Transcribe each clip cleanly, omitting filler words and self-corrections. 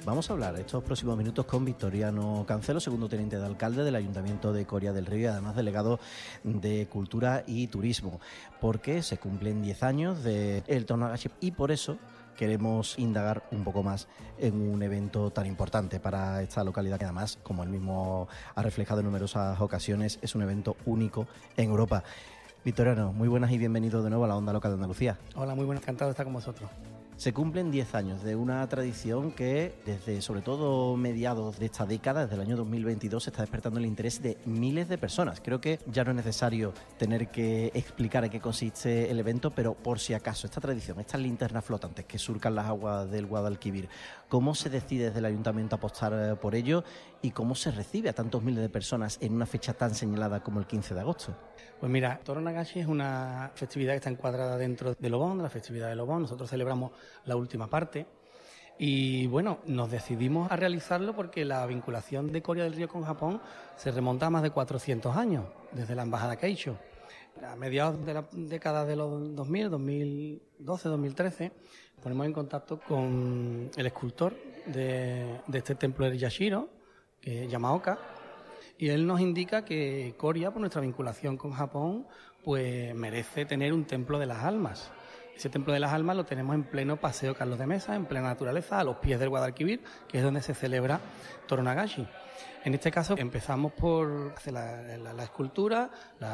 Vamos a hablar estos próximos minutos con Victoriano Cancelo, segundo teniente de alcalde del Ayuntamiento de Coria del Río y además delegado de Cultura y Turismo, porque se cumplen 10 años del Tornagashi y por eso queremos indagar un poco más en un evento tan importante para esta localidad, que además, como él mismo ha reflejado en numerosas ocasiones, es un evento único en Europa. Victoriano, muy buenas y bienvenido de nuevo a la Onda Local de Andalucía. Hola, muy buenas, encantado de estar con vosotros. Se cumplen 10 años de una tradición que desde sobre todo mediados de esta década, desde el año 2022, está despertando el interés de miles de personas. Creo que ya no es necesario tener que explicar en qué consiste el evento, pero por si acaso, esta tradición, estas linternas flotantes que surcan las aguas del Guadalquivir, ¿cómo se decide desde el Ayuntamiento apostar por ello y cómo se recibe a tantos miles de personas en una fecha tan señalada como el 15 de agosto? Pues mira, Tornagashi es una festividad que está encuadrada dentro de Lobón, de la festividad de Lobón. Nosotros celebramos la última parte y bueno, nos decidimos a realizarlo porque la vinculación de Coria del Río con Japón se remonta a más de 400 años, desde la embajada Keisho. A mediados de la década de los 2000, 2012, 2013, ponemos en contacto con el escultor de este templo de Yashiro, que es Yamaoka, y él nos indica que Coria, por nuestra vinculación con Japón, pues merece tener un templo de las almas. Ese templo de las almas lo tenemos en pleno Paseo Carlos de Mesa, en plena naturaleza, a los pies del Guadalquivir, que es donde se celebra Tornagashi. En este caso empezamos por hacer la escultura,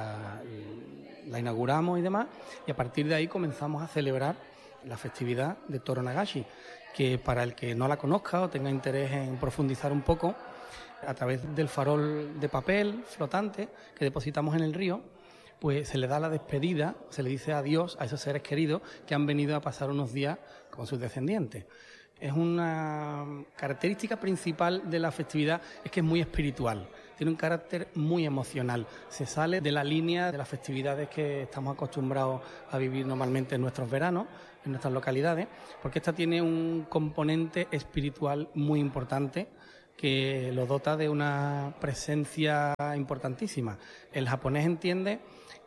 la inauguramos y demás, y a partir de ahí comenzamos a celebrar la festividad de Tornagashi, que para el que no la conozca o tenga interés en profundizar un poco, a través del farol de papel flotante que depositamos en el río, pues se le da la despedida, se le dice adiós a esos seres queridos que han venido a pasar unos días con sus descendientes. Es una característica principal de la festividad, es que es muy espiritual, tiene un carácter muy emocional, se sale de la línea de las festividades que estamos acostumbrados a vivir normalmente en nuestros veranos, en nuestras localidades, porque esta tiene un componente espiritual muy importante que lo dota de una presencia importantísima. El japonés entiende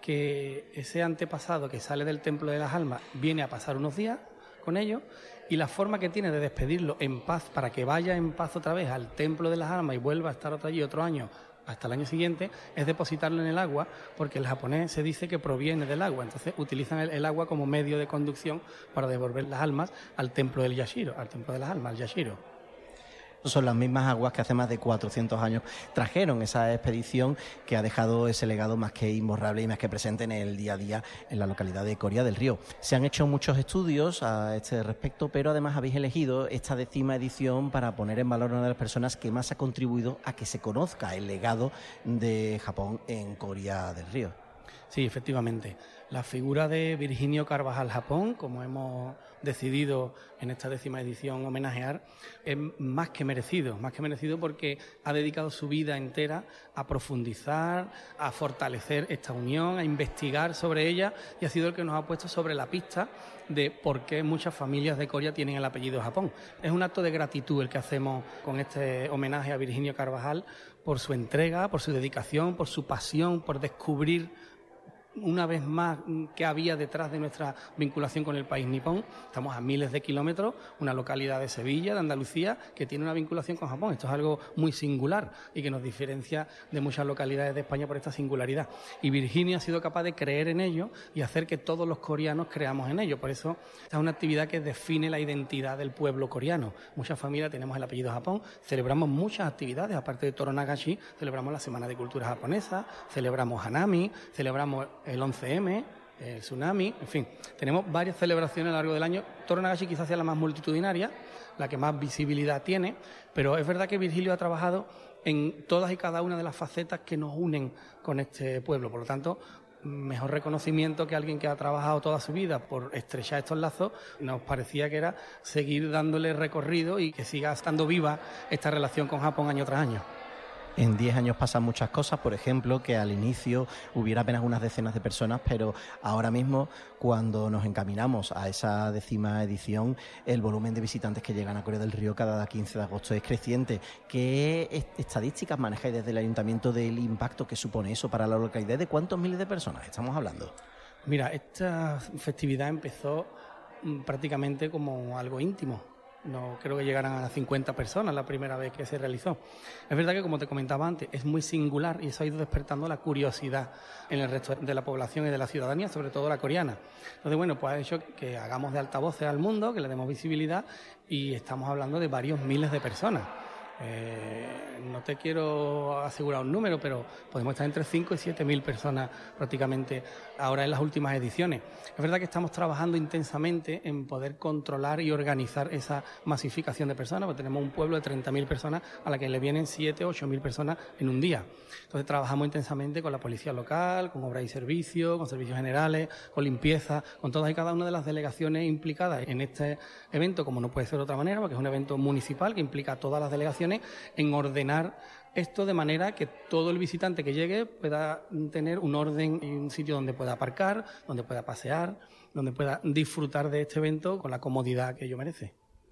que ese antepasado que sale del templo de las almas viene a pasar unos días con ellos y la forma que tiene de despedirlo en paz para que vaya en paz otra vez al templo de las almas y vuelva a estar allí otro año hasta el año siguiente, es depositarlo en el agua, porque el japonés se dice que proviene del agua, entonces utilizan el agua como medio de conducción para devolver las almas al templo del Yashiro, al templo de las almas, al Yashiro. Son las mismas aguas que hace más de 400 años trajeron esa expedición que ha dejado ese legado más que imborrable y más que presente en el día a día en la localidad de Coria del Río. Se han hecho muchos estudios a este respecto, pero además habéis elegido esta 10ª edición para poner en valor a una de las personas que más ha contribuido a que se conozca el legado de Japón en Coria del Río. Sí, efectivamente. La figura de Virginio Carvajal Japón, como hemos decidido en esta 10ª edición homenajear, es más que merecido porque ha dedicado su vida entera a profundizar, a fortalecer esta unión, a investigar sobre ella y ha sido el que nos ha puesto sobre la pista de por qué muchas familias de Coria tienen el apellido Japón. Es un acto de gratitud el que hacemos con este homenaje a Virginio Carvajal por su entrega, por su dedicación, por su pasión, por descubrir una vez más qué había detrás de nuestra vinculación con el país nipón. Estamos a miles de kilómetros, una localidad de Sevilla, de Andalucía, que tiene una vinculación con Japón. Esto es algo muy singular y que nos diferencia de muchas localidades de España por esta singularidad. Y Virginia ha sido capaz de creer en ello y hacer que todos los coreanos creamos en ello. Por eso esta es una actividad que define la identidad del pueblo coreano. Muchas familias tenemos el apellido Japón, celebramos muchas actividades, aparte de Tornagashi, celebramos la Semana de Cultura Japonesa, celebramos Hanami, celebramos el 11M, el tsunami, en fin, tenemos varias celebraciones a lo largo del año. Tornagashi quizás sea la más multitudinaria, la que más visibilidad tiene, pero es verdad que Virgilio ha trabajado en todas y cada una de las facetas que nos unen con este pueblo, por lo tanto, mejor reconocimiento que alguien que ha trabajado toda su vida por estrechar estos lazos, nos parecía que era seguir dándole recorrido y que siga estando viva esta relación con Japón año tras año. En 10 años pasan muchas cosas, por ejemplo, que al inicio hubiera apenas unas decenas de personas, pero ahora mismo, cuando nos encaminamos a esa 10ª edición, el volumen de visitantes que llegan a Coria del Río cada 15 de agosto es creciente. ¿Qué estadísticas manejáis desde el Ayuntamiento del impacto que supone eso para la localidad? ¿De cuántos miles de personas estamos hablando? Mira, esta festividad empezó prácticamente como algo íntimo. no creo que llegaran a 50 personas la primera vez que se realizó. Es verdad que, como te comentaba antes, es muy singular y eso ha ido despertando la curiosidad en el resto de la población y de la ciudadanía, sobre todo la coreana. Entonces, bueno, pues ha hecho que hagamos de altavoces al mundo, que le demos visibilidad y estamos hablando de varios miles de personas. No te quiero asegurar un número, pero podemos estar entre 5 y 7 mil personas prácticamente ahora en las últimas ediciones. Es verdad que estamos trabajando intensamente en poder controlar y organizar esa masificación de personas, porque tenemos un pueblo de 30.000 personas a la que le vienen 7 o 8 mil personas en un día. Entonces trabajamos intensamente con la policía local, con obras y servicios, con servicios generales, con limpieza, con todas y cada una de las delegaciones implicadas en este evento, como no puede ser de otra manera, porque es un evento municipal que implica a todas las delegaciones, en ordenar esto de manera que todo el visitante que llegue pueda tener un orden y un sitio donde pueda aparcar, donde pueda pasear, donde pueda disfrutar de este evento con la comodidad que ello merece.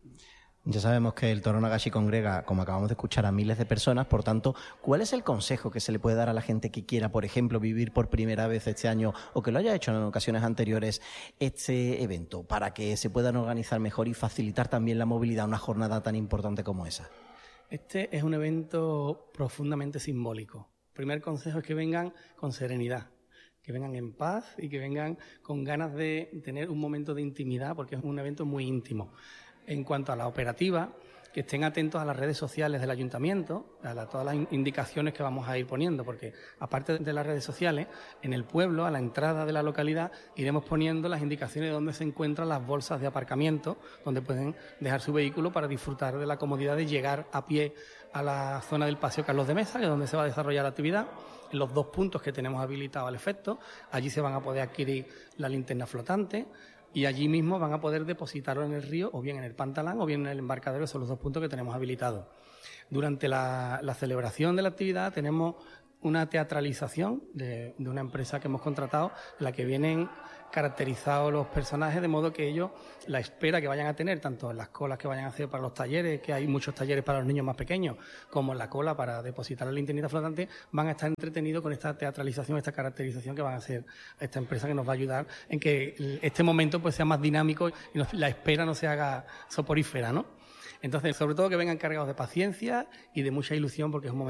Ya sabemos que el Toro Nagashi congrega, como acabamos de escuchar, a miles de personas. Por tanto, ¿cuál es el consejo que se le puede dar a la gente que quiera, por ejemplo, vivir por primera vez este año o que lo haya hecho en ocasiones anteriores este evento, para que se puedan organizar mejor y facilitar también la movilidad a una jornada tan importante como esa? Este es un evento profundamente simbólico. El primer consejo es que vengan con serenidad, que vengan en paz y que vengan con ganas de tener un momento de intimidad, porque es un evento muy íntimo. En cuanto a la operativa, que estén atentos a las redes sociales del ayuntamiento, a todas las indicaciones que vamos a ir poniendo, porque aparte de las redes sociales, en el pueblo, a la entrada de la localidad, iremos poniendo las indicaciones de dónde se encuentran las bolsas de aparcamiento, donde pueden dejar su vehículo para disfrutar de la comodidad de llegar a pie a la zona del Paseo Carlos de Mesa, que es donde se va a desarrollar la actividad. En los 2 puntos que tenemos habilitados al efecto, allí se van a poder adquirir la linterna flotante, y allí mismo van a poder depositarlo en el río, o bien en el pantalán, o bien en el embarcadero, que son los 2 puntos que tenemos habilitados. Durante la celebración de la actividad tenemos una teatralización de una empresa que hemos contratado, en la que vienen caracterizados los personajes, de modo que ellos, la espera que vayan a tener, tanto en las colas que vayan a hacer para los talleres, que hay muchos talleres para los niños más pequeños, como en la cola para depositar la linternita flotante, van a estar entretenidos con esta teatralización, esta caracterización que van a hacer esta empresa, que nos va a ayudar en que este momento pues sea más dinámico y la espera no se haga soporífera, ¿no? Entonces, sobre todo que vengan cargados de paciencia y de mucha ilusión, porque es un momento